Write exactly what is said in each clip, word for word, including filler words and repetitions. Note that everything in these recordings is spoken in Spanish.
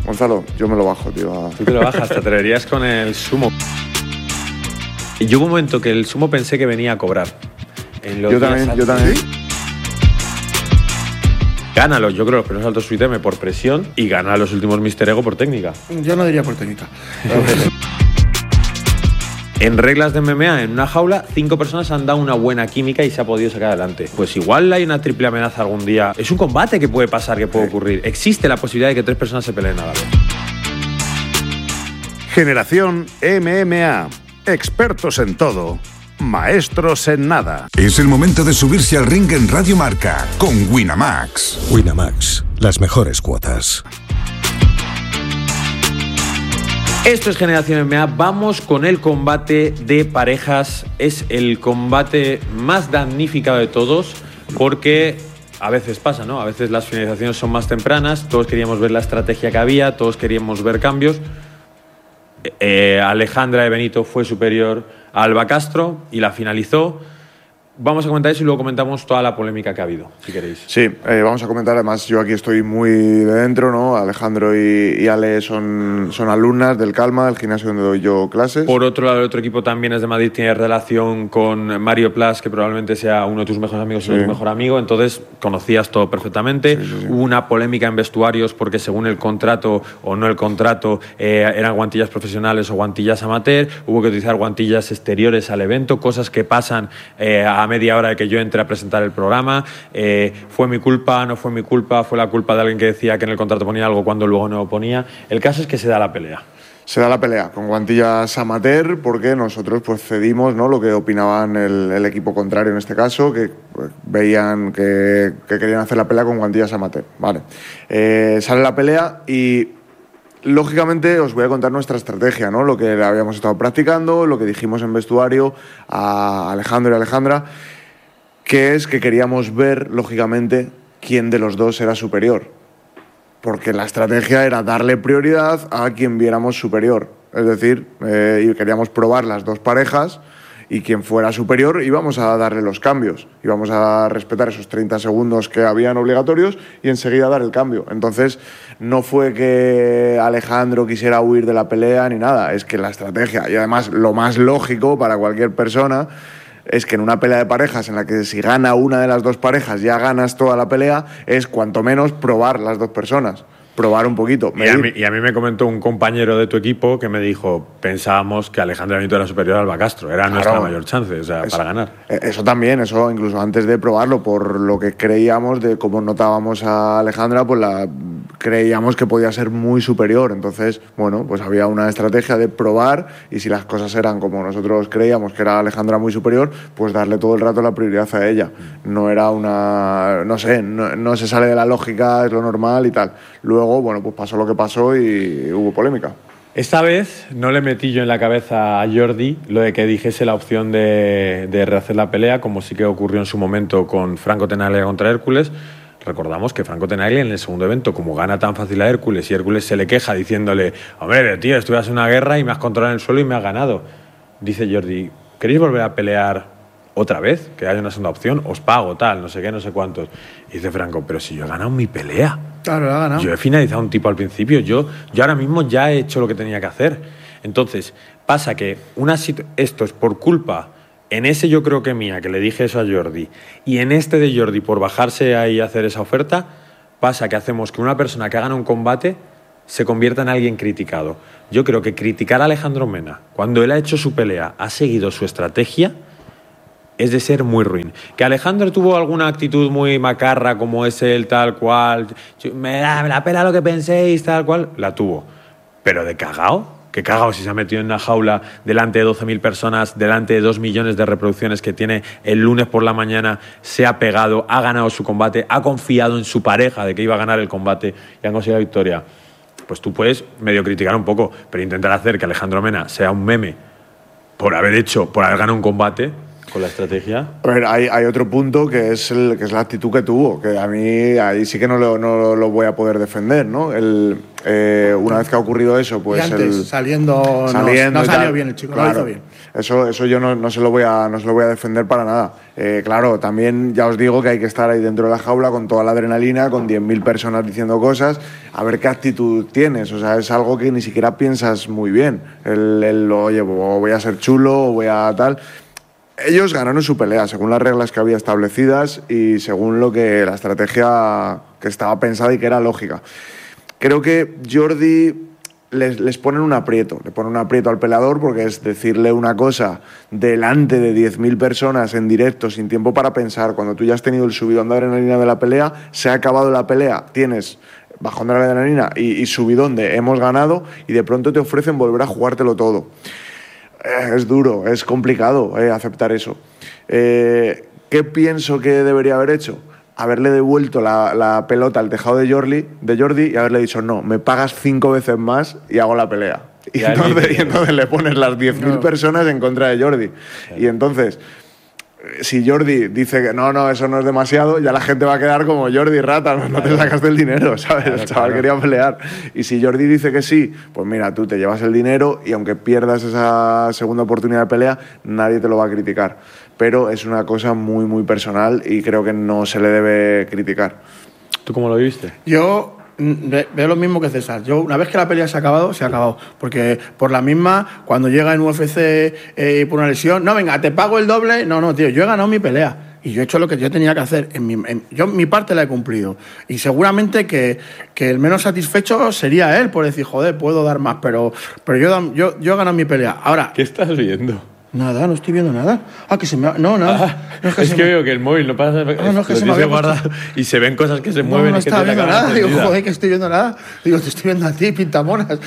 Gonzalo, yo me lo bajo, tío. Tú te lo bajas, te atreverías con el Sumo. Yo hubo un momento que el Sumo pensé que venía a cobrar. En los yo también, yo también. ¿Sí? Gana los, yo creo, los primeros saltos Sweet M por presión y gana los últimos Mister Ego por técnica. Yo no diría por técnica. En reglas de M M A, en una jaula, cinco personas han dado una buena química y se ha podido sacar adelante. Pues igual hay una triple amenaza algún día. Es un combate que puede pasar, que puede ocurrir. Existe la posibilidad de que tres personas se peleen a la vez. Generación M M A. Expertos en todo. Maestros en nada. Es el momento de subirse al ring en Radio Marca con Winamax. Winamax, las mejores cuotas. Esto es Generación M M A. Vamos con el combate de parejas. Es el combate más damnificado de todos porque a veces pasa, ¿no? A veces las finalizaciones son más tempranas. Todos queríamos ver la estrategia que había, todos queríamos ver cambios. Eh, Alejandra de Benito fue superior a Alba Castro y la finalizó. Vamos a comentar eso y luego comentamos toda la polémica que ha habido, si queréis. Sí, eh, vamos a comentar. Además, yo aquí estoy muy de dentro, ¿no? Alejandro y, y Ale son, son alumnas del Calma, del gimnasio donde doy yo clases. Por otro lado, el otro equipo también es de Madrid, tiene relación con Mario Plas, que probablemente sea uno de tus mejores amigos, sí. o tu mejor amigo, entonces conocías todo perfectamente. Sí, sí, sí. Hubo una polémica en vestuarios porque según el contrato o no el contrato eh, eran guantillas profesionales o guantillas amateur. Hubo que utilizar guantillas exteriores al evento, cosas que pasan eh, a media hora de que yo entré a presentar el programa. Eh, fue mi culpa, no fue mi culpa, fue la culpa de alguien que decía que en el contrato ponía algo cuando luego no lo ponía. El caso es que se da la pelea. Se da la pelea con guantillas amateur porque nosotros pues cedimos, ¿no?, lo que opinaban el, el equipo contrario en este caso, que pues, veían que, que querían hacer la pelea con guantillas amateur. Vale. Eh, sale la pelea y lógicamente os voy a contar nuestra estrategia, ¿no? Lo que habíamos estado practicando, lo que dijimos en vestuario a Alejandro y Alejandra, que es que queríamos ver, lógicamente, quién de los dos era superior. Porque la estrategia era darle prioridad a quien viéramos superior. Es decir, eh, y queríamos probar las dos parejas y quien fuera superior íbamos a darle los cambios. Íbamos a respetar esos treinta segundos que habían obligatorios y enseguida dar el cambio. Entonces, no fue que Alejandro quisiera huir de la pelea ni nada. Es que la estrategia, y además lo más lógico para cualquier persona, es que en una pelea de parejas en la que si gana una de las dos parejas ya ganas toda la pelea, es cuanto menos probar las dos personas, probar un poquito. Y a, mí, y a mí me comentó un compañero de tu equipo que me dijo, pensábamos que Alejandro Benito era superior a Alba Castro, era claro, nuestra mayor chance, o sea, eso, para ganar. Eso también, eso incluso antes de probarlo, por lo que creíamos de cómo notábamos a Alejandra, pues la creíamos que podía ser muy superior. Entonces, bueno, pues había una estrategia de probar y si las cosas eran como nosotros creíamos que era Alejandra muy superior, pues darle todo el rato la prioridad a ella. No era una... no sé, no, no se sale de la lógica, es lo normal y tal. Luego, bueno, pues pasó lo que pasó y hubo polémica. Esta vez no le metí yo en la cabeza a Jordi lo de que dijese la opción de, de rehacer la pelea, como sí que ocurrió en su momento con Franco Tenaglia contra Hércules. Recordamos que Franco Tenaglia en el segundo evento, como gana tan fácil a Hércules y Hércules se le queja diciéndole, hombre, tío, estuvieras en una guerra y me has controlado en el suelo y me has ganado. Dice Jordi, ¿queréis volver a pelear otra vez? Que haya una segunda opción, os pago, tal, no sé qué, no sé cuántos. Y dice Franco, pero si yo he ganado mi pelea. Claro, lo ha ganado. Yo he finalizado un tipo al principio, yo, yo ahora mismo ya he hecho lo que tenía que hacer. Entonces, pasa que una situ- esto es por culpa... En ese yo creo que mía, que le dije eso a Jordi, y en este de Jordi por bajarse ahí y hacer esa oferta, pasa que hacemos que una persona que ha ganado un combate se convierta en alguien criticado. Yo creo que criticar a Alejandro Mena, cuando él ha hecho su pelea, ha seguido su estrategia, es de ser muy ruin. Que Alejandro tuvo alguna actitud muy macarra, como es él, tal cual, me la, me la pela lo que penséis, tal cual, la tuvo. Pero de cagao. Que cagao si se ha metido en una jaula delante de doce mil personas, delante de dos millones de reproducciones que tiene el lunes por la mañana, se ha pegado, ha ganado su combate, ha confiado en su pareja de que iba a ganar el combate y han conseguido la victoria. Pues tú puedes medio criticar un poco, pero intentar hacer que Alejandro Mena sea un meme por haber hecho, por haber ganado un combate, con la estrategia. A ver, hay, hay otro punto que es, el, que es la actitud que tuvo, que a mí ahí sí que no lo, no lo voy a poder defender, ¿no? El, eh, una vez que ha ocurrido eso, pues... Y antes, el, saliendo, saliendo no, no salió tal, bien el chico, claro, no lo hizo bien. Eso, eso yo no, no, se lo voy a, no se lo voy a defender para nada. Eh, claro, también ya os digo que hay que estar ahí dentro de la jaula con toda la adrenalina, con diez mil personas diciendo cosas, a ver qué actitud tienes. O sea, es algo que ni siquiera piensas muy bien. El, el oye, voy a ser chulo, o voy a tal... Ellos ganaron su pelea según las reglas que había establecidas y según lo que la estrategia que estaba pensada y que era lógica. Creo que Jordi les, les ponen un aprieto, le ponen un aprieto al peleador porque es decirle una cosa delante de diez mil personas en directo sin tiempo para pensar, cuando tú ya has tenido el subidón de adrenalina de la pelea, se ha acabado la pelea, tienes bajón de la adrenalina y, y subidón de hemos ganado y de pronto te ofrecen volver a jugártelo todo. Es duro, es complicado eh, aceptar eso. Eh, ¿Qué pienso que debería haber hecho? Haberle devuelto la, la pelota al tejado de Jordi, de Jordi y haberle dicho, no, me pagas cinco veces más y hago la pelea. Y, entonces, y entonces le pones las diez mil no. personas en contra de Jordi. Sí. Y entonces, si Jordi dice que no, no, eso no es demasiado, ya la gente va a quedar como Jordi, rata, no, no te sacaste el dinero, ¿sabes? Claro, el chaval claro. quería pelear. Y si Jordi dice que sí, pues mira, tú te llevas el dinero y aunque pierdas esa segunda oportunidad de pelea, nadie te lo va a criticar. Pero es una cosa muy, muy personal y creo que no se le debe criticar. ¿Tú cómo lo viste? Yo veo lo mismo que César. Yo, una vez que la pelea se ha acabado, se ha acabado. Porque por la misma, cuando llega en U F C eh, por una lesión, no, venga, te pago el doble. No, no, tío, yo he ganado mi pelea. Y yo he hecho lo que yo tenía que hacer. En mi, en, yo mi parte la he cumplido. Y seguramente que, que el menos satisfecho sería él por decir, joder, puedo dar más. Pero, pero yo, yo, yo he ganado mi pelea. Ahora, ¿qué estás viendo? Nada, no estoy viendo nada. Ah, que se me ha... No, nada. Ah, no, es que, es que me... veo que el móvil no pasa... Ah, no, es que se me había puesto... Y se ven cosas que se no, mueven no y que estaba te viendo la nada. encendida. Digo, joder, que estoy viendo nada. Digo, te estoy viendo a ti, pintamonas.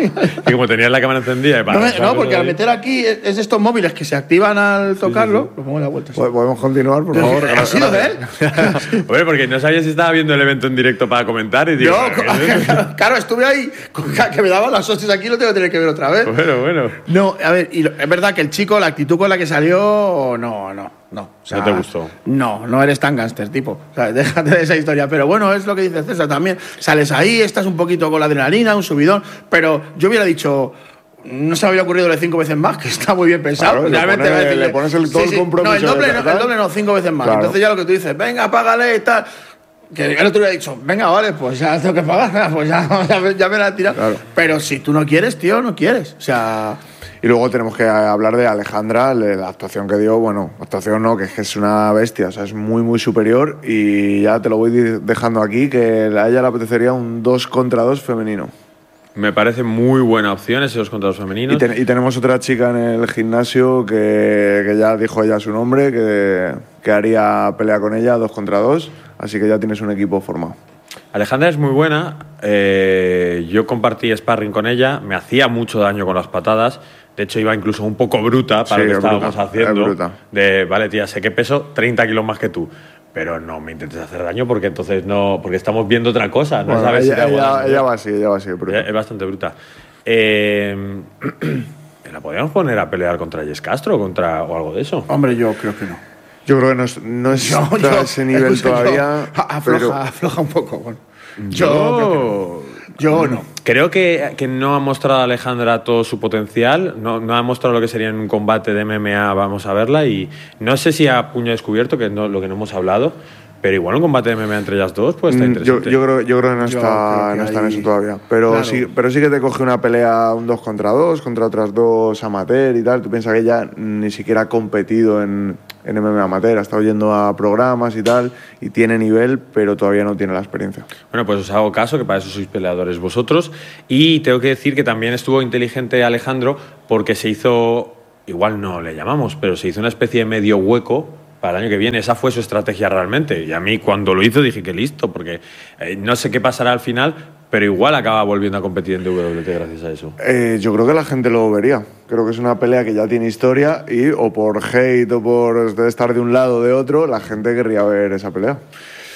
Y como tenías la cámara encendida... No, me, no porque al meter aquí es de estos móviles que se activan al tocarlo, sí, sí, sí. Lo pongo en la vuelta. ¿Sí? ¿Podemos continuar, por favor? ¿Ha sido de él? Oye, porque no sabía si estaba viendo el evento en directo para comentar y digo... No, claro, estuve ahí, que me daban las hostias aquí, lo tengo que tener que ver otra vez. Bueno, bueno. No, a ver, y lo, es verdad que el chico, la actitud con la que salió... No, no, no. O sea, ¿no te gustó? No, no eres tan gángster, tipo. O sea, déjate de esa historia. Pero bueno, es lo que dice César también. Sales ahí, estás un poquito con la adrenalina, un subidón. Pero yo hubiera dicho... No se me había ocurrido de cinco veces más, que está muy bien pensado. Claro, realmente le, pone, decirle, le pones el, todo sí, sí. el compromiso. No, el doble, no, el doble no, cinco veces más. Claro. Entonces ya lo que tú dices, venga, págale y tal... Que el otro hubiera dicho, venga, vale, pues ya tengo que pagar, pues ya, ya, ya me la he tirado. Claro. Pero si tú no quieres, tío, no quieres. O sea... Y luego tenemos que hablar de Alejandra, la actuación que dio, bueno, actuación no, que es que es una bestia, o sea, es muy, muy superior y ya te lo voy dejando aquí, que a ella le apetecería un dos contra dos femenino. Me parece muy buena opción ese dos contra dos femeninos. Y, ten, y tenemos otra chica en el gimnasio que, que ya dijo ella su nombre, que, que haría pelea con ella dos contra dos, así que ya tienes un equipo formado. Alejandra es muy buena, eh, yo compartí sparring con ella, me hacía mucho daño con las patadas, de hecho iba incluso un poco bruta para sí, lo que estábamos bruta, haciendo, de, vale tía, sé que peso treinta kilos más que tú, pero no me intentes hacer daño porque entonces no, porque estamos viendo otra cosa, no bueno, sabes ella, si te ella, ella va así, ella va así, bruta. Es bastante bruta. Eh, ¿La podríamos poner a pelear contra Jess Castro contra, o algo de eso? Hombre, yo creo que no. Yo creo que no, no es yo, yo, a ese nivel escucha, todavía. Yo, afloja, pero... afloja un poco. Bueno. Yo, yo, yo no. Creo que, que no ha mostrado a Alejandra todo su potencial, no, no ha mostrado lo que sería en un combate de M M A, vamos a verla, y no sé si a puño descubierto, que es no, lo que no hemos hablado, pero igual un combate de M M A entre ellas dos puede estar interesante. Yo, yo, creo, yo creo que no está, que no está hay... en eso todavía, pero, claro. sí, pero sí que te coge una pelea un dos contra dos, contra otras dos amateur y tal, tú piensas que ella ni siquiera ha competido en... en M M A amateur, ha estado yendo a programas y tal, y tiene nivel, pero todavía no tiene la experiencia. Bueno, pues os hago caso, que para eso sois peleadores vosotros, y tengo que decir que también estuvo inteligente Alejandro, porque se hizo, igual no le llamamos, pero se hizo una especie de medio hueco para el año que viene. Esa fue su estrategia realmente, y a mí cuando lo hizo dije que listo, porque eh, no sé qué pasará al final, pero igual acaba volviendo a competir en W W E gracias a eso. Eh, yo creo que la gente lo vería. Creo que es una pelea que ya tiene historia y o por hate o por estar de un lado o de otro, la gente querría ver esa pelea.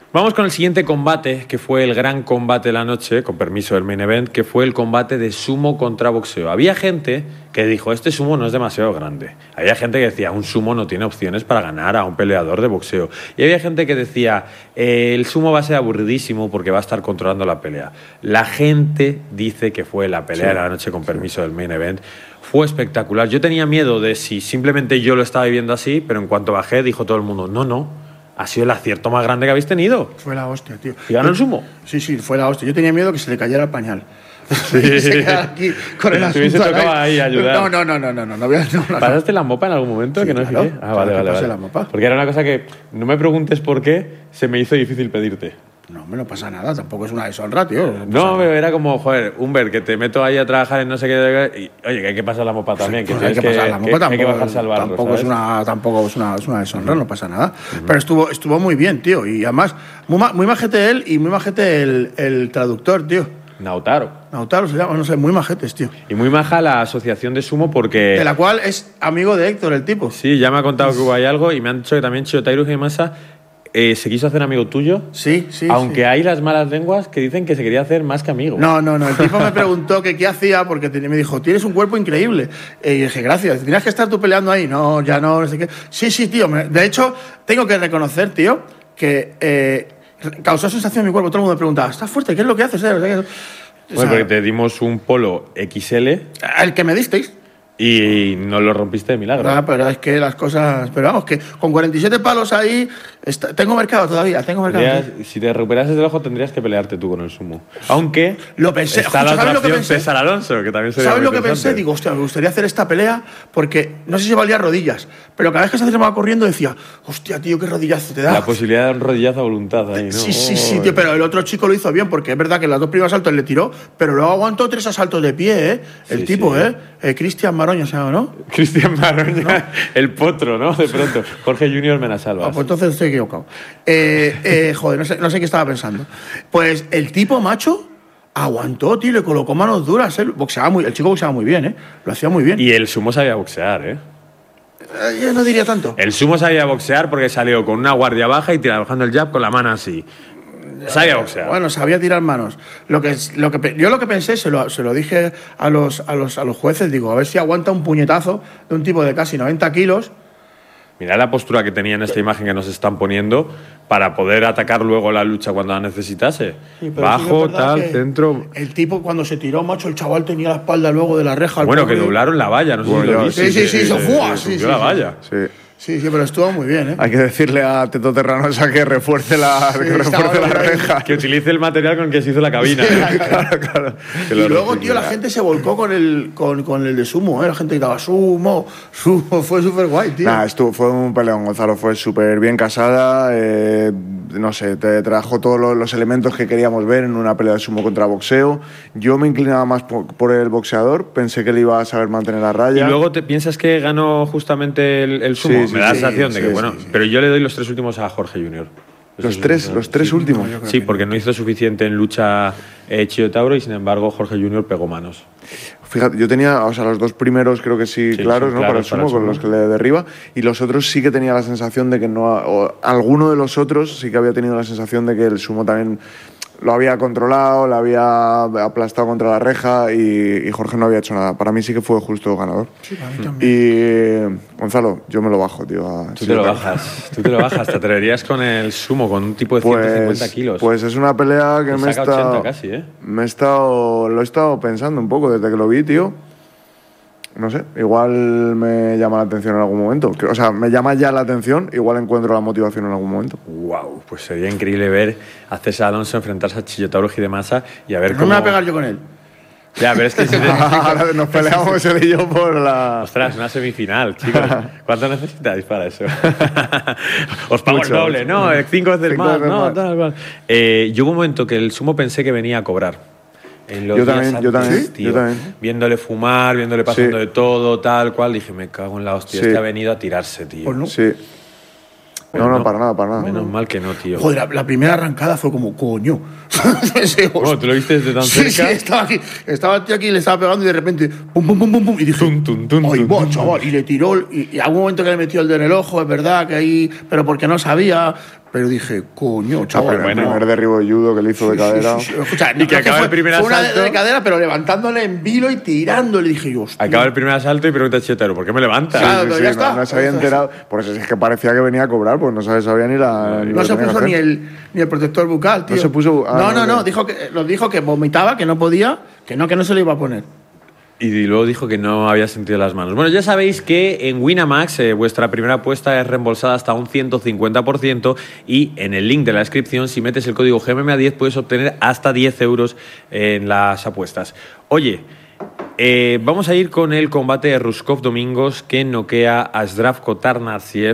Vamos con el siguiente combate, que fue el gran combate de la noche, con permiso del main event, que fue el combate de sumo contra boxeo. Había gente que dijo, este sumo no es demasiado grande. Había gente que decía, un sumo no tiene opciones para ganar a un peleador de boxeo. Y había gente que decía, eh, el sumo va a ser aburridísimo porque va a estar controlando la pelea. La gente dice que fue la pelea sí, de la noche, con permiso sí. del main event. Fue espectacular. Yo tenía miedo de si simplemente yo lo estaba viviendo así, pero en cuanto bajé dijo todo el mundo, no, no. Ha sido el acierto más grande que habéis tenido. Fue la hostia, tío. ¿Y ganó el sumo? Sí, sí, fue la hostia. Yo tenía miedo que se le cayera el pañal. Sí. Se quedara aquí con el asunto. Se tocaba ahí ayudar. No, no, no, no, no. no, no, no, no ¿Pasaste la mopa en algún momento? Sí, que no claro, sé qué. Ah, vale, claro vale, vale. La mopa. Porque era una cosa que, no me preguntes por qué, se me hizo difícil pedirte. No, me no pasa nada, tampoco es una deshonra, tío. No, no era como, joder, Humber, que te meto ahí a trabajar en no sé qué. Y, oye, que hay que pasar la mopa también. Sí, que pues hay que pasar la mopa, que, tampoco, hay que bajarse al barro. Tampoco, ¿sabes? es una, tampoco es una, es una deshonra, uh-huh. no pasa nada. Uh-huh. Pero estuvo, estuvo muy bien, tío. Y además, muy, muy majete él y muy majete el, el traductor, tío. Nautaro. Nautaro se llama, no sé, muy majetes, tío. Y muy maja la asociación de sumo porque... De la cual es amigo de Héctor, el tipo. Sí, ya me ha contado que hubo ahí algo y me han dicho que también Shiotairo Himasa eh, se quiso hacer amigo tuyo. Sí, sí. Aunque sí. hay las malas lenguas que dicen que se quería hacer más que amigo. No, no, no. El tipo me preguntó que qué hacía porque me dijo, tienes un cuerpo increíble. Y dije, gracias. ¿Tenías que estar tú peleando ahí? No, ya no, no sé qué. Sí, sí, tío. De hecho, tengo que reconocer, tío, que eh, causó sensación en mi cuerpo. Todo el mundo me preguntaba, ¿estás fuerte? ¿Qué es lo que haces? Bueno, o sea, porque te dimos un polo equis ele. El que me disteis. Y no lo rompiste de milagro. Ah, pero es que las cosas... Pero vamos, que con cuarenta y siete palos ahí... Está, tengo mercado todavía, tengo mercado. Tendrías, si te recuperases del ojo, tendrías que pelearte tú con el sumo. Aunque lo pensé, está escucha, la otra lo opción, que pensé? César Alonso, que también sería ¿Sabes lo que interesante? pensé? Digo, hostia, me gustaría hacer esta pelea porque no sé si valía rodillas, pero cada vez que se acercaba corriendo decía, hostia, tío, qué rodillazo te da. La posibilidad de un rodillazo a voluntad ahí, ¿no? Sí, sí, sí, tío, pero el otro chico lo hizo bien porque es verdad que en los dos primeros asaltos le tiró, pero luego aguantó tres asaltos de pie, ¿eh? El sí, tipo, sí. ¿eh? eh Cristian Maroña se llama, ¿no? Cristian Maroña, ¿no? El potro, ¿no? De pronto. Jorge Junior Menasalvas. Ah, pues entonces estoy equivocado. Eh, eh, joder, no sé, no sé qué estaba pensando. Pues el tipo, macho, aguantó, tío, le colocó manos duras. ¿eh? Boxeaba muy, el chico boxeaba muy bien, ¿eh? Lo hacía muy bien. Y el sumo sabía boxear, ¿eh? eh yo no diría tanto. El sumo sabía boxear porque salió con una guardia baja y trabajando el jab con la mano así. Sabía boxear. Bueno, sabía tirar manos. Lo que, lo que, yo lo que pensé, se lo, se lo dije a los, a, los, a los jueces, digo, a ver si aguanta un puñetazo de un tipo de casi noventa kilos. Mirad la postura que tenía en esta imagen que nos están poniendo para poder atacar luego la lucha cuando la necesitase. Sí, bajo, sí tal, centro... El tipo cuando se tiró, macho, el chaval tenía la espalda luego de la reja. Bueno, que doblaron la valla, no sé bueno, si lo viste. Sí, sí, sí, sí, sí, sí, sí, la valla. Sí. Sí, sí, pero estuvo muy bien, ¿eh? Hay que decirle a Teto Terranosa que refuerce la, sí, que refuerce la reja. Que utilice el material con el que se hizo la cabina. Sí, ¿eh? claro, claro. Y luego, tío, la gente se volcó con el, con, con el de sumo, ¿eh? La gente gritaba, sumo, sumo. Fue súper guay, tío. Nah, estuvo, fue un peleón, Gonzalo. Fue súper bien casada. Eh, no sé, te trajo todos los, los elementos que queríamos ver en una pelea de sumo contra boxeo. Yo me inclinaba más por, por el boxeador. Pensé que le iba a saber mantener la raya. ¿Y luego te piensas que ganó justamente el, el sumo? Sí, me da la sí, sensación sí, de que, sí, bueno, sí, sí. pero yo le doy los tres últimos a Jorge Junior. Los tres, los tres sí, últimos. No, sí, porque no hizo suficiente en lucha eh, Chio Tauro y sin embargo Jorge Junior pegó manos. Fíjate, yo tenía, o sea, los dos primeros creo que sí, sí claros, sí, ¿no? Claros, para el sumo, para el con sumo. los que le derriba. Y los otros sí que tenía la sensación de que no. O alguno de los otros sí que había tenido la sensación de que el sumo también lo había controlado, lo había aplastado contra la reja y, y Jorge no había hecho nada. Para mí sí que fue justo ganador. Sí, para mí también. Y Gonzalo, yo me lo bajo, tío. A, Tú sí, te lo claro. bajas, tú te lo bajas. Te atreverías con el sumo, con un tipo de Pues, ciento cincuenta kilos. pues es una pelea que Te me he saca estado, ochenta casi, ¿eh? me he estado, lo he estado pensando un poco desde que lo vi, tío. No sé, igual me llama la atención en algún momento. O sea, me llama ya la atención, igual encuentro la motivación en algún momento. Wow, pues sería increíble ver a César Alonso enfrentarse a Chillotauro Hidemasa y a ver No cómo... me voy a pegar yo con él. Ya, pero es que... si te- Ahora nos peleamos él y yo por la... Ostras, una semifinal, chicos. ¿Cuánto necesitáis para eso? Os pago Mucho, el doble, mucho. ¿no? Cinco veces Cinco más, veces ¿no? más. Tal, cual. Eh, yo hubo un momento que el sumo pensé que venía a cobrar. En los Yo días también, yo antes, también, tío, yo también. Viéndole fumar, viéndole pasando Sí. de todo, tal cual, dije, me cago en la hostia, Sí. este ha venido a tirarse, tío. Pues no. Sí. Pero no, no, no. para nada, para nada. Menos mal que no, tío. Joder, la, la primera arrancada fue como, coño. Sí, Bueno, ¿tú lo viste desde tan sí, cerca? sí, estaba aquí, estaba el tío aquí, le estaba pegando y de repente, pum, pum, pum, pum, pum, y dije, Tum, tum, tum, ay, tum, va, tum, chaval, y le tiró, el- y, y algún momento que le metió el dedo en el ojo, es verdad, que ahí, pero porque no sabía, Pero dije, coño, chaval. El bueno. primer derribo de judo que le hizo de cadera. Sí, sí, sí. Escucha, Y que acaba fue, el primer fue una de, asalto. de cadera, pero levantándole en vilo y tirándole. Dije yo, hostia. Acaba el primer asalto y pregunta a Chetero, ¿por qué me levantas? Claro, pero Sí, ya sí, está. no, no se había enterado. Por eso es que parecía que venía a cobrar, pues no se sabía ni la. ni No lo se que tenía puso que ni hacer. el, ni el protector bucal, tío. se puso- ah, no, no, no, no, no. dijo que, nos dijo que vomitaba, que no podía, que no, que no se lo iba a poner. Y luego dijo que no había sentido las manos. Bueno, ya sabéis que en Winamax eh, vuestra primera apuesta es reembolsada hasta un ciento cincuenta por ciento y en el link de la descripción, si metes el código G M M A diez, puedes obtener hasta diez euros en las apuestas. Oye, eh, vamos a ir con el combate de Ruskov Domingos, que noquea a Zdravko Tarnavsiev.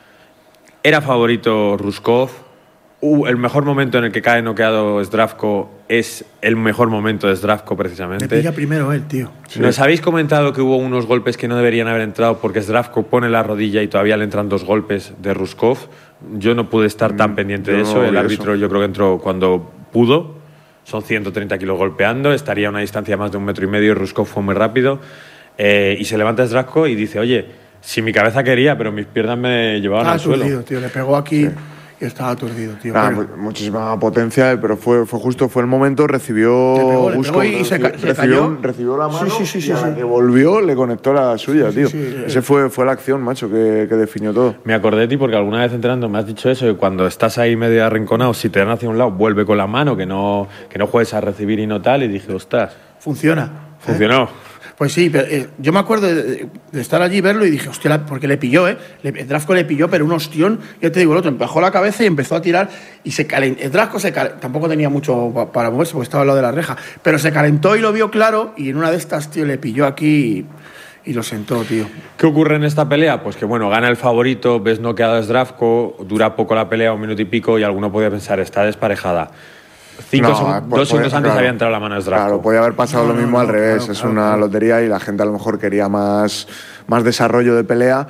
Era favorito Ruskov. Uh, el mejor momento en el que cae noqueado Zdravko es el mejor momento de Zdravko, precisamente. Me pilla primero él, tío. Nos habéis comentado que hubo unos golpes que no deberían haber entrado porque Zdravko pone la rodilla y todavía le entran dos golpes de Ruskov. Yo no pude estar tan pendiente de yo eso. no El vi árbitro eso. yo creo que entró cuando pudo. Son ciento treinta kilos golpeando. Estaría a una distancia más de un metro y medio y Ruskov fue muy rápido. Eh, y se levanta Zdravko y dice, oye, si mi cabeza quería, pero mis piernas me llevaban Estaba al suelo. aturdido, tío. Le pegó aquí y estaba aturdido, tío. Nada, Bueno, mu- muchísima potencia, pero fue, fue justo, fue el momento, recibió Le pegó, le Guskov, pegó y se ca- reci- se recibió, cayó. recibió la mano Sí, sí, sí, y sí, a la sí. que volvió le conectó la suya, tío. sí, sí. Ese fue, fue la acción, macho, que, que definió todo. Me acordé de ti porque alguna vez entrenando me has dicho eso, que cuando estás ahí medio arrinconado, si te dan hacia un lado, vuelve con la mano, que no, que no juegues a recibir y no tal. Y dije, ostras, funciona. funcionó. Pues sí, pero, eh, yo me acuerdo de, de estar allí y verlo y dije, hostia, la- porque le pilló, ¿eh? Le, Zdravko le pilló, pero un ostión, ya te digo, el otro empujó la cabeza y empezó a tirar y se calentó. Zdravko se cal- tampoco tenía mucho pa- para moverse porque estaba al lado de la reja, pero se calentó y lo vio claro y en una de estas, tío, le pilló aquí y, y lo sentó, tío. ¿Qué ocurre en esta pelea? Pues que, bueno, gana el favorito, ves noqueado a Zdravko, dura poco la pelea, un minuto y pico, y alguno podría pensar, está desparejada. Cinco No, segun- pues, dos segundos pues, antes claro. había entrado la mano a Zdravko. Claro, podía haber pasado No, lo no, mismo no, al revés. claro, es claro, una claro. lotería y la gente a lo mejor quería más, más desarrollo de pelea,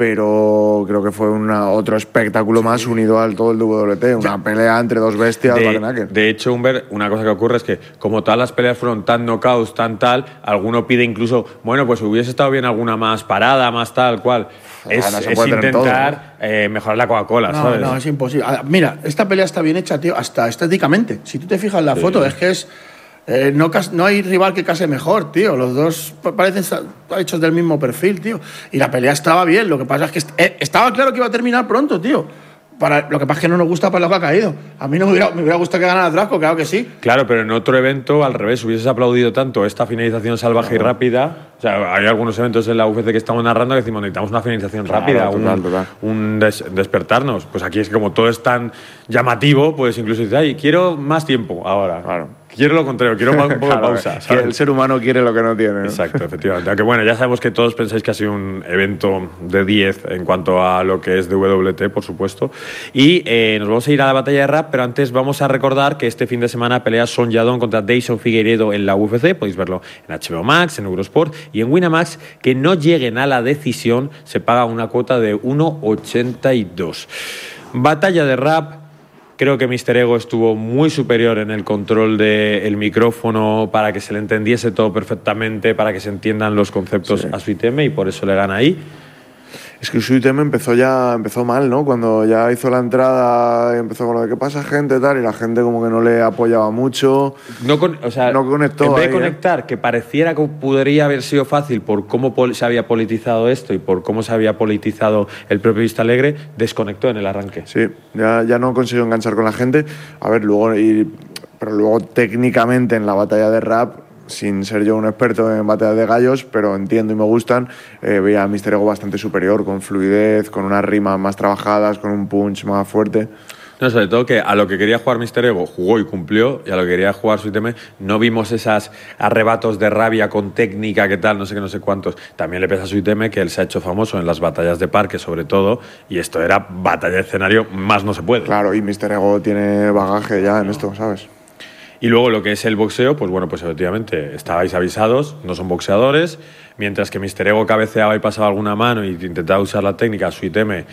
pero creo que fue una, otro espectáculo más unido al todo el W W T. Una pelea entre dos bestias. De, Bakenaker. de hecho, Humber, una cosa que ocurre es que, como todas las peleas fueron tan knockouts, tan tal, alguno pide incluso, bueno, pues hubiese estado bien alguna más parada, más tal cual. Es, no se es puede tener todo, intentar eh, mejorar la Coca-Cola, No, ¿sabes? no, es imposible. Ah, Mira, esta pelea está bien hecha, tío, hasta estéticamente. Si tú te fijas en la foto, es que es. eh, no, cas- no hay rival que case mejor, tío. Los dos pa- parecen sa- hechos del mismo perfil, tío. Y la pelea estaba bien. Lo que pasa es que est- eh, estaba claro que iba a terminar pronto, tío. Para, lo que pasa es que no nos gusta para lo que ha caído. A mí no me hubiera, me hubiera gustado que ganara Zdravko, claro que sí. Claro, pero en otro evento, al revés, hubieses aplaudido tanto esta finalización salvaje y rápida. O sea, hay algunos eventos en la U F C que estamos narrando que decimos, necesitamos una finalización Claro, rápida, total, un, total. un des- despertarnos. Pues aquí es que como todo es tan llamativo, pues incluso dices, ay, quiero más tiempo ahora. Claro. Quiero lo contrario, quiero un poco de Claro, pausa. que ¿sabes? el ser humano quiere lo que no tiene. ¿no? Exacto, efectivamente. Aunque bueno, ya sabemos que todos pensáis que ha sido un evento de diez en cuanto a lo que es de W W T, por supuesto. Y eh, nos vamos a ir a la batalla de rap, pero antes vamos a recordar que este fin de semana pelea Son Yadon contra Deison Figueiredo en la U F C. Podéis verlo en H B O Max, en Eurosport y en Winamax. Que no lleguen a la decisión se paga una cuota de uno ochenta y dos. Batalla de rap. Creo que míster Ego estuvo muy superior en el control del micrófono para que se le entendiese todo perfectamente, para que se entiendan los conceptos Sí. a su I T M y por eso le gana ahí. Es que su I T M empezó ya empezó mal, ¿no? Cuando ya hizo la entrada, empezó con lo de qué pasa, gente, tal, y la gente como que no le apoyaba mucho. No, con- o sea, No conectó en vez de ahí, ¿eh? conectar, que pareciera que podría haber sido fácil por cómo pol- se había politizado esto y por cómo se había politizado el propio Vista Alegre, desconectó en el arranque. Sí, ya, ya no consiguió enganchar con la gente. A ver, luego, y, pero luego técnicamente en la batalla de rap, sin ser yo un experto en batallas de gallos, pero entiendo y me gustan, eh, veía a míster Ego bastante superior, con fluidez, con unas rimas más trabajadas, con un punch más fuerte. No, sobre todo que a lo que quería jugar míster Ego jugó y cumplió, y a lo que quería jugar su I T M no vimos esos arrebatos de rabia con técnica, que tal, no sé qué, no sé cuántos. También le pesa a su I T M que él se ha hecho famoso en las batallas de parque, sobre todo, y esto era batalla de escenario, más no se puede. Claro, y míster Ego tiene bagaje ya en esto, ¿sabes? Y luego lo que es el boxeo, pues bueno, pues efectivamente estabais avisados, no son boxeadores, mientras que míster Ego cabeceaba y pasaba alguna mano y intentaba usar la técnica, su I T M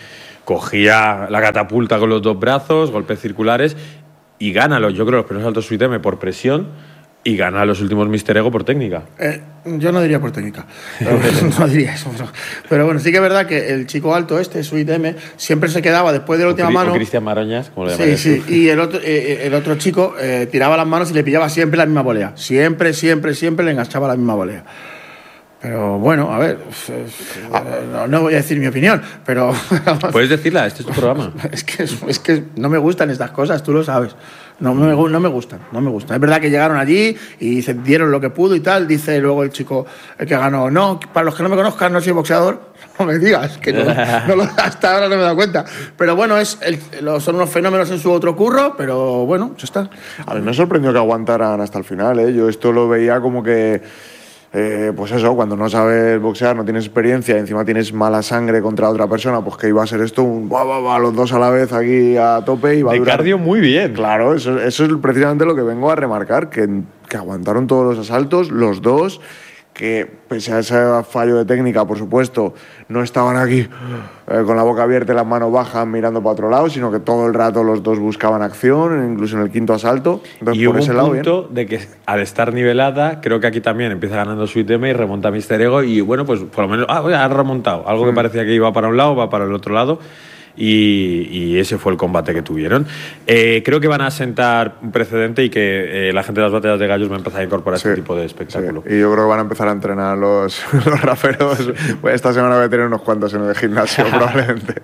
cogía la catapulta con los dos brazos, golpes circulares y gana los, yo creo, los primeros saltos su I T M por presión Y gana los últimos Mister Ego por técnica. Eh, yo no diría por técnica. Pero, no diría eso. Pero, pero bueno, sí que es verdad que el chico alto este, Sweet M, siempre se quedaba después de la última o mano. Cristian Maroñas, como le Sí, llamarías sí. tú. Y el otro, eh, el otro chico eh, tiraba las manos y le pillaba siempre la misma volea. Siempre, siempre, siempre le enganchaba la misma volea. Pero bueno, a ver, no, no voy a decir mi opinión, pero... Puedes decirla, este es tu programa. Es que, es que no me gustan estas cosas, tú lo sabes. No me, no me gustan, no me gustan. Es verdad que llegaron allí y se dieron lo que pudo y tal. Dice luego el chico el que ganó, no, para los que no me conozcan, no soy boxeador. No me digas, que no, no lo, hasta ahora no me he dado cuenta. Pero bueno, es el, son unos fenómenos en su otro curro, pero bueno, ya está. A mí me sorprendió que aguantaran hasta el final, ¿eh? Yo esto lo veía como que... Eh, pues eso, cuando no sabes boxear, no tienes experiencia y encima tienes mala sangre contra otra persona, pues que iba a ser esto un va, va, va, los dos a la vez aquí a tope y va de a durar. cardio muy bien. Claro, eso, eso es precisamente lo que vengo a remarcar, que, que aguantaron todos los asaltos, los dos, que pese a ese fallo de técnica, por supuesto, no estaban aquí eh, con la boca abierta y las manos bajas mirando para otro lado, sino que todo el rato los dos buscaban acción, incluso en el quinto asalto. Entonces, y por hubo ese un lado, punto bien. de que al estar nivelada, creo que aquí también empieza ganando Sweet M y remonta Mister Ego y bueno, pues por lo menos ah, ha remontado. Algo que parecía que iba para un lado, va para el otro lado. Y, y ese fue el combate que tuvieron. Eh, creo que van a sentar un precedente y que eh, la gente de las batallas de gallos va a empezar a incorporar Sí, este tipo de espectáculo. Sí. Y yo creo que van a empezar a entrenar los, los raperos. Pues esta semana voy a tener unos cuantos en el gimnasio, probablemente.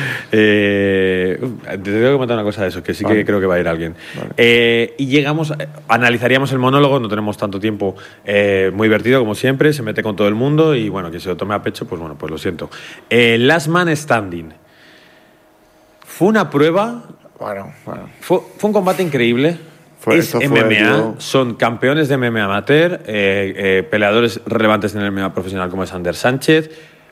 Eh, te tengo que comentar una cosa de eso, que sí Vale. que creo que va a ir alguien. Vale. Eh, y llegamos, eh, analizaríamos el monólogo, no tenemos tanto tiempo, eh, muy divertido como siempre, se mete con todo el mundo y bueno, que se lo tome a pecho, pues bueno, pues lo siento. Eh, Last Man Standing. Fue una prueba, Bueno, bueno. fue, fue un combate increíble. Fue- es esto fue, M M A, tío. son campeones de M M A amateur, eh, eh, peleadores relevantes en el M M A profesional como es Ander Sánchez.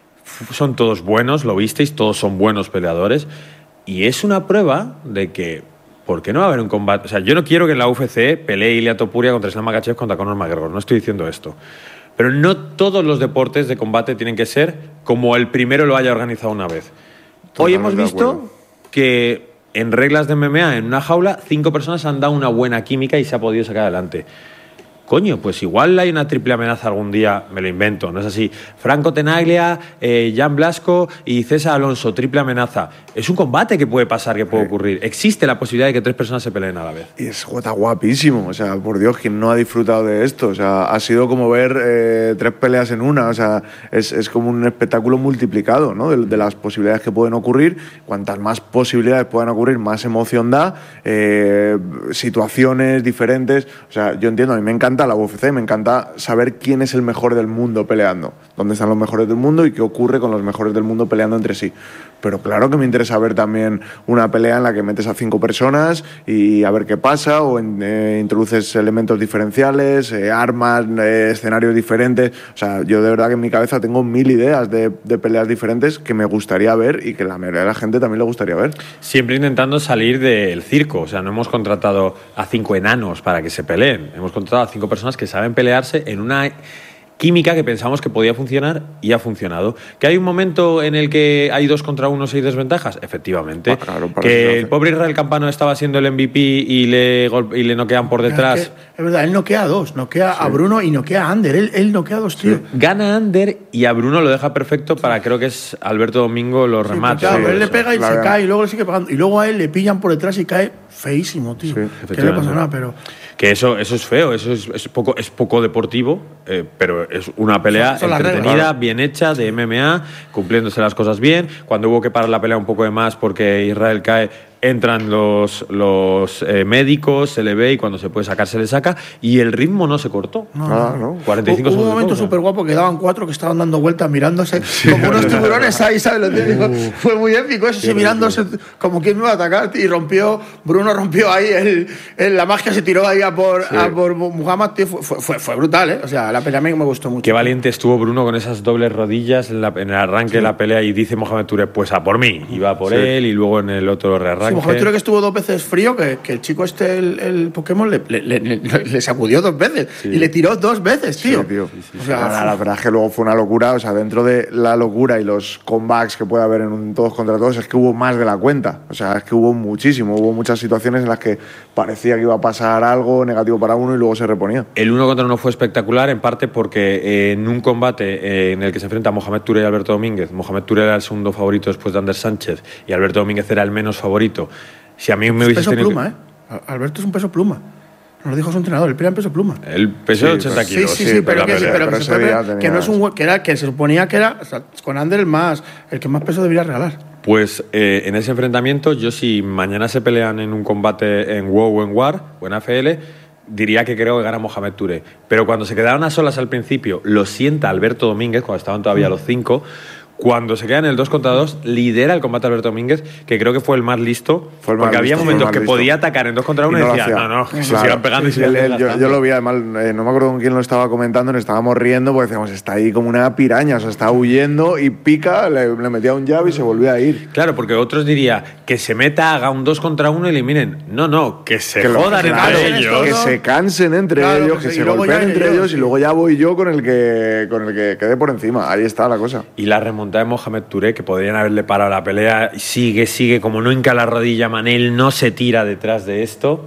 F- Son todos buenos, lo visteis, todos son buenos peleadores. Y es una prueba de que, ¿por qué no va a haber un combate? O sea, yo no quiero que en la U F C pelee Ilia Topuria contra Islam Makhachev contra Conor McGregor, no estoy diciendo esto. Pero no todos los deportes de combate tienen que ser como el primero lo haya organizado una vez. Hoy Totalmente hemos de visto acuerdo. que en reglas de M M A, en una jaula, cinco personas han dado una buena química y se ha podido sacar adelante. Coño, pues igual hay una triple amenaza algún día, me lo invento, no es así. Franco Tenaglia, eh, Jan Blasco y César Alonso, triple amenaza. Es un combate que puede pasar, que puede ocurrir. Existe la posibilidad de que tres personas se peleen a la vez. Y es está guapísimo, o sea, por Dios, ¿quién no ha disfrutado de esto? O sea, ha sido como ver eh, tres peleas en una, o sea, es, es como un espectáculo multiplicado, ¿no? De, de las posibilidades que pueden ocurrir, cuantas más posibilidades puedan ocurrir, más emoción da, eh, situaciones diferentes, o sea, yo entiendo, a mí me encanta la U F C, me encanta saber quién es el mejor del mundo peleando, dónde están los mejores del mundo y qué ocurre con los mejores del mundo peleando entre sí. Pero claro que me interesa ver también una pelea en la que metes a cinco personas y a ver qué pasa, o en, eh, introduces elementos diferenciales, eh, armas, eh, escenarios diferentes. O sea, yo de verdad que en mi cabeza tengo mil ideas de, de peleas diferentes que me gustaría ver y que la mayoría de la gente también le gustaría ver. Siempre intentando salir del circo. O sea, no hemos contratado a cinco enanos para que se peleen. Hemos contratado a cinco personas que saben pelearse en una química que pensamos que podía funcionar y ha funcionado. ¿Que hay un momento en el que hay dos contra uno, seis desventajas? Efectivamente. Ah, claro, para eso se que hace. el pobre Israel Campano estaba siendo el M V P y le, golpe- y le noquean por detrás. Es, que, es verdad, él noquea a dos, noquea a Bruno y noquea a Ander. Él, él noquea a dos, tío. Gana Ander y a Bruno lo deja perfecto para, creo que es Alberto Domingo, los Sí, remates. claro, o él le eso. pega y La- se cae y luego le sigue pegando. Y luego a él le pillan por detrás y cae feísimo, tío. Sí, que no le pasa efectivamente. nada, pero... Que eso, eso es feo, eso es, es poco, es poco deportivo, eh, pero es una pelea Son- son las entretenida, reglas. bien hecha, de M M A, cumpliéndose las cosas bien. Cuando hubo que parar la pelea un poco de más porque Israel cae, entran los, los eh, médicos, se le ve y cuando se puede sacar se le saca y el ritmo no se cortó. Ah, ¿no? cuarenta y cinco Hubo un segundos. momento de pausa. súper guapo que daban cuatro que estaban dando vueltas mirándose como unos tiburones ahí, ¿sabes? Lo típico. Fue muy épico eso, sí, mirándose como quien me va a atacar, tío, y rompió, Bruno rompió ahí, el, el- la magia se tiró ahí a por, a por Muhammad, tío, fue, fue, fue, fue brutal, ¿eh? O sea, la pelea a mí me gustó mucho. Qué valiente estuvo Bruno con esas dobles rodillas en, la- en el arranque de la pelea y dice Mohamed Touré, pues a por mí. Y va por Sí. él y luego en el otro rearranque. arranque. Sí, Mohamed Touré que estuvo dos veces frío, que, que el chico este, el, el Pokémon, le, le, le, le sacudió dos veces sí. y le tiró dos veces, tío. Sí, tío. Sí, sí, o sea, la, la verdad es que luego fue una locura. O sea, dentro de la locura y los comebacks que puede haber en un todos contra todos, es que hubo más de la cuenta. O sea, es que hubo muchísimo. Hubo muchas situaciones en las que parecía que iba a pasar algo negativo para uno y luego se reponía. El uno contra uno fue espectacular, en parte porque eh, en un combate eh, en el que se enfrenta Mohamed Touré y Alberto Domínguez, Mohamed Touré era el segundo favorito después de Ander Sánchez y Alberto Domínguez era el menos favorito. Si a mí me hubiese peso tenido pluma, que... ¿eh? Alberto es un peso pluma. Nos lo dijo su entrenador, el pelea en peso pluma. El peso de sí, ochenta kilos. Sí, sí, sí, sí pero, que, sí, pero que, se puede, que no es un que era que se suponía que era o sea, con Ander el más el que más peso debería regalar. Pues eh, en ese enfrentamiento, yo si mañana se pelean en un combate en WoW o en War o en A F L, diría que creo que gana Mohamed Touré. Pero cuando se quedaron a solas al principio, lo sienta Alberto Domínguez, cuando estaban todavía mm. los cinco. Cuando se queda en el dos contra dos, lidera el combate Alberto Domínguez, que creo que fue el más listo, fue el más porque listo, había momentos que listo. podía atacar en dos contra uno y, y no decía, no, no, que claro. se sigan pegando y sí, se él, él, yo, yo lo vi, además, eh, no me acuerdo con quién lo estaba comentando, nos estábamos riendo porque decíamos, está ahí como una piraña, o sea, está huyendo y pica, le, le metía un jab y se volvía a ir. Claro, porque otros diría, que se meta, haga un dos contra uno y eliminen. No, no, que se que jodan lo, claro, entre ellos. Que se cansen entre claro, ellos, que, que se golpeen entre ellos, ellos y luego ya voy yo con el que con el que quede por encima. Ahí está la cosa. Y la remontada de Mohamed Touré, que podrían haberle parado la pelea, sigue, sigue, como no hinca la rodilla, Manel no se tira detrás de esto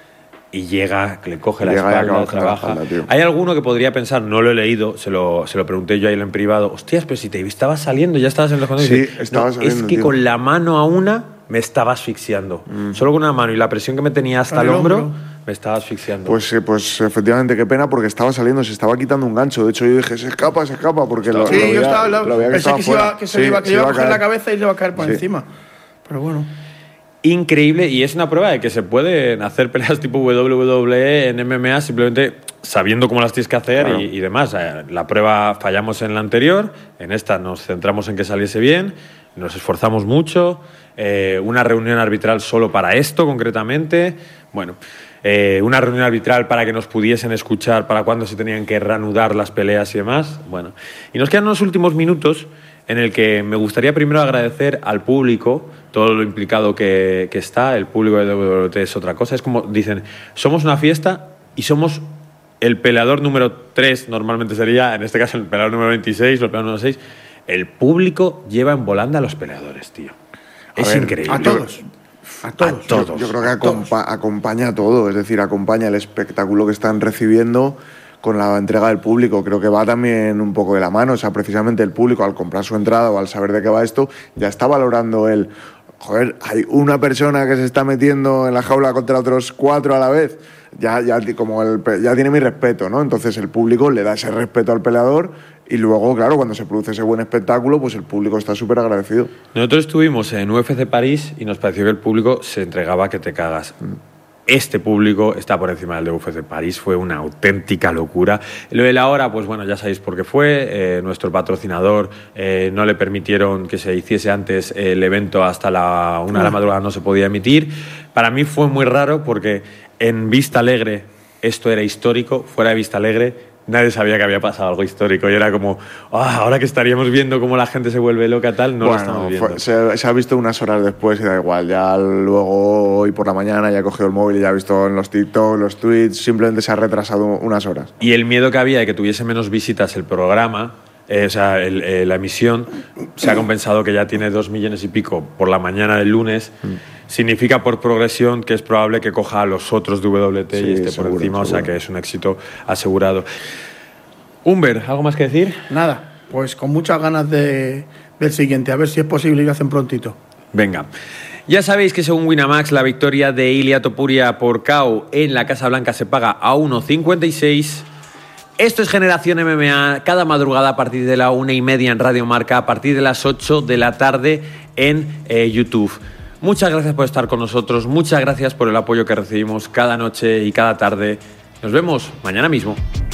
y llega, le coge la llega espalda, trabaja. La espalda, hay alguno que podría pensar, no lo he leído, se lo, se lo pregunté yo a él en privado, hostias, pero si te estabas saliendo, ya estabas en los condones. Sí, estaba no, saliendo, es que tío. Con la mano a una me estaba asfixiando. Mm. Solo con una mano y la presión que me tenía hasta el, el hombro, hombro me estaba asfixiando. Pues, pues efectivamente, qué pena, porque estaba saliendo, se estaba quitando un gancho. De hecho, yo dije, se escapa, se escapa, porque lo, sí, lo veía, yo estaba, lo, lo veía que pensé estaba que, fuera. Se iba, que se sí, le iba, que se iba a iba coger a la cabeza y le iba a caer por sí. encima. Pero bueno. Increíble, y es una prueba de que se pueden hacer peleas tipo W W E en M M A simplemente sabiendo cómo las tienes que hacer claro. y, y demás. La prueba fallamos en la anterior, en esta nos centramos en que saliese bien, nos esforzamos mucho, eh, una reunión arbitral solo para esto concretamente, bueno, eh, una reunión arbitral para que nos pudiesen escuchar para cuándo se tenían que reanudar las peleas y demás, bueno. Y nos quedan unos últimos minutos en el que me gustaría primero agradecer al público todo lo implicado que, que está. El público de W W E es otra cosa. Es como dicen, somos una fiesta y somos el peleador número tres, normalmente sería, en este caso el peleador número veintiséis o el peleador número seis. El público lleva en volanda a los peleadores, tío. A es ver, increíble. A todos. A todos. A todos. Yo, yo creo que acompa- acompaña todo, es decir, acompaña el espectáculo que están recibiendo con la entrega del público. Creo que va también un poco de la mano. O sea, precisamente el público, al comprar su entrada o al saber de qué va esto, ya está valorando el... Joder, hay una persona que se está metiendo en la jaula contra otros cuatro a la vez. Ya, ya, como el, ya tiene mi respeto, ¿no? Entonces el público le da ese respeto al peleador y luego, claro, cuando se produce ese buen espectáculo, pues el público está súper agradecido. Nosotros estuvimos en U F C París y nos pareció que el público se entregaba que te cagas. Este público está por encima del de U F C París, fue una auténtica locura. Lo de la hora, pues bueno, ya sabéis por qué fue. Eh, nuestro patrocinador eh, no le permitieron que se hiciese antes el evento hasta la una de la madrugada, no se podía emitir. Para mí fue muy raro porque en Vista Alegre esto era histórico, fuera de Vista Alegre nadie sabía que había pasado algo histórico y era como, oh, ahora que estaríamos viendo cómo la gente se vuelve loca tal, no bueno, lo estamos viendo. Fue, se, se ha visto unas horas después y da igual, ya luego hoy por la mañana ya he cogido el móvil y ya he visto en los TikTok, los tweets, simplemente se ha retrasado unas horas. Y el miedo que había de que tuviese menos visitas el programa, eh, o sea, el, eh, la emisión, se ha compensado que ya tiene dos millones y pico por la mañana del lunes. Mm. Significa por progresión que es probable que coja a los otros de W W T sí, y esté seguro, por encima, seguro. O sea que es un éxito asegurado. Humber, ¿algo más que decir? Nada, pues con muchas ganas de, del siguiente, a ver si es posible y lo hacen prontito. Venga. Ya sabéis que según Winamax la victoria de Ilia Topuria por K O en la Casa Blanca se paga a uno cincuenta y seis. Esto es Generación M M A, cada madrugada a partir de la una y media en Radio Marca, a partir de las ocho de la tarde en eh, YouTube. Muchas gracias por estar con nosotros, muchas gracias por el apoyo que recibimos cada noche y cada tarde. Nos vemos mañana mismo.